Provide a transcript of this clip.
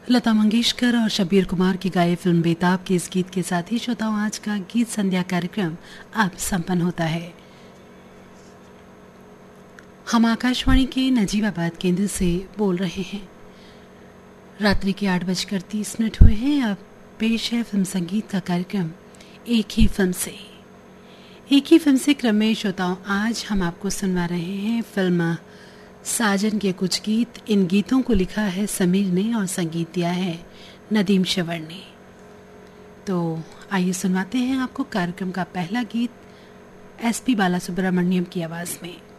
लता मंगेशकर और शब्बीर कुमार की गाए फिल्म बेताब के इस गीत के साथ ही श्रोताओं आज का गीत संध्या कार्यक्रम अब संपन्न होता है। हम आकाशवाणी के नजीबाबाद केंद्र से बोल रहे हैं। रात्रि के 8:30 हुए हैं। अब पेश है फिल्म संगीत का कार्यक्रम एक ही फिल्म से क्रम में श्रोताओं आज हम आपको सुनवा रहे हैं फिल्म साजन के कुछ गीत। इन गीतों को लिखा है समीर ने और संगीत दिया है नदीम श्रवण ने। तो आइए सुनवाते हैं आपको कार्यक्रम का पहला गीत एसपी बालासुब्रमण्यम की आवाज में।